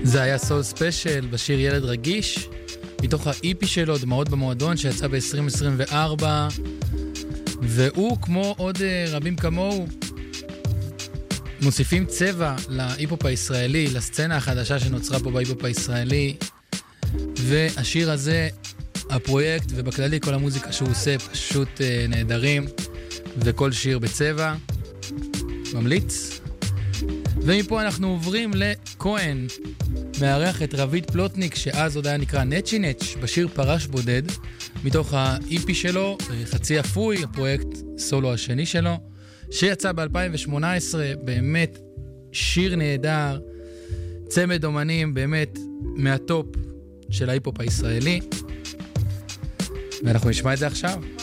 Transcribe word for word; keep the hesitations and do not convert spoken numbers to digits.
זה היה סול ספיישל בשיר ילד רגיש, מתוך ה-אי פי שלו, דמעות במועדון, שיצא ב-עשרים עשרים וארבע, והוא, כמו עוד רבים כמוהו, מוסיפים צבע להיפופ הישראלי, לסצנה החדשה שנוצרה פה בהיפופ הישראלי, והשיר הזה, הפרויקט ובכללי כל המוזיקה שהוא עושה פשוט נהדרים, וכל שיר בצבע, ממליץ. ומפה אנחנו עוברים לכהן, מארח את רביד פלוטניק, שאז עוד היה נקרא נצ'י נץ', בשיר פרש בודד, מתוך ה-אי פי שלו, חצי אפוי, הפרויקט סולו השני שלו, שיצא ב-אלפיים שמונה עשרה, באמת שיר נהדר, צמד אומנים באמת מהטופ של ההיפופ הישראלי, ואנחנו נשמע את זה עכשיו.